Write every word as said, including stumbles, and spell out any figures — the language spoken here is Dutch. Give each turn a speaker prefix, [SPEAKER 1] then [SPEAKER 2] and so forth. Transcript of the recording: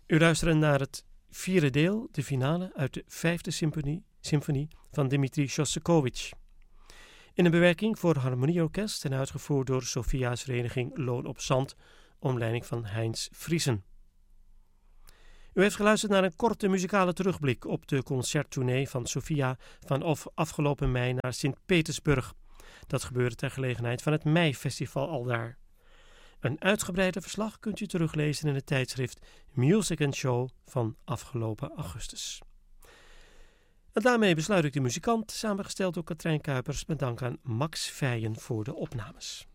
[SPEAKER 1] U luistert naar het vierde deel, de finale uit de vijfde symfonie, symfonie van Dmitri Shostakovich. In een bewerking voor harmonieorkest en uitgevoerd door Sofia's Vereniging Loon op Zand, onder leiding van Heinz Friesen. U heeft geluisterd naar een korte muzikale terugblik op de concerttournee van Sofia vanaf afgelopen mei naar Sint-Petersburg. Dat gebeurde ter gelegenheid van het Meifestival aldaar. Een uitgebreider verslag kunt u teruglezen in het tijdschrift Music and Show van afgelopen augustus. En daarmee besluit ik de muzikant, samengesteld door Katrijn Kuipers, met dank aan Max Vijen voor de opnames.